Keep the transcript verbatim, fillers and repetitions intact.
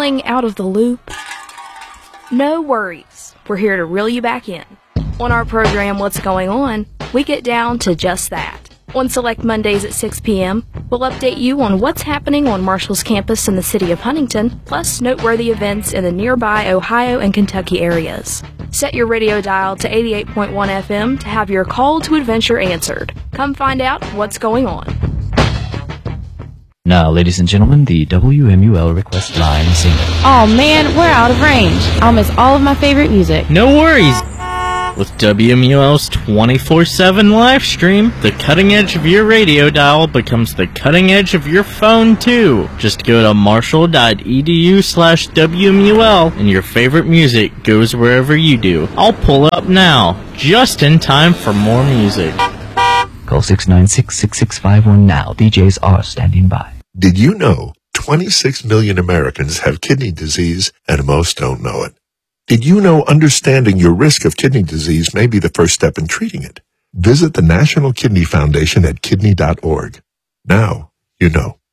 Feeling out of the loop? No worries. We're here to reel you back in. On our program, What's Going On, we get down to just that. On select Mondays at six p.m., we'll update you on what's happening on Marshall's campus in the city of Huntington, plus noteworthy events in the nearby Ohio and Kentucky areas. Set your radio dial to eighty-eight point one F M to have your call to adventure answered. Come find out what's going on. Now, ladies and gentlemen, the W M U L request line singer. Oh man, we're out of range. I'll miss all of my favorite music. No worries! With W M U L's twenty-four seven live stream, the cutting edge of your radio dial becomes the cutting edge of your phone, too. Just go to marshall.edu slash WMUL and your favorite music goes wherever you do. I'll pull it up now, just in time for more music. Call six nine six, six six five one now. D Js are standing by. Did you know twenty-six million Americans have kidney disease and most don't know it? Did you know understanding your risk of kidney disease may be the first step in treating it? Visit the National Kidney Foundation at kidney dot org. Now, you know.